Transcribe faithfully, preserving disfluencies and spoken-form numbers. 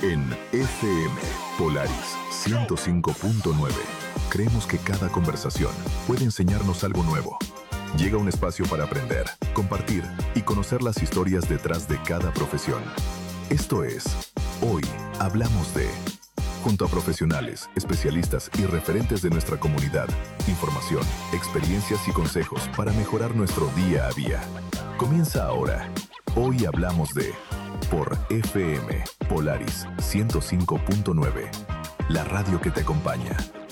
En F M Polaris ciento cinco punto nueve, creemos que cada conversación puede enseñarnos algo nuevo. Llega un espacio para aprender, compartir y conocer las historias detrás de cada profesión. Esto es Hoy Hablamos de... Junto a profesionales, especialistas y referentes de nuestra comunidad, información, experiencias y consejos para mejorar nuestro día a día. Comienza ahora. Hoy Hablamos de... Por F M Polaris ciento cinco punto nueve, la radio que te acompaña.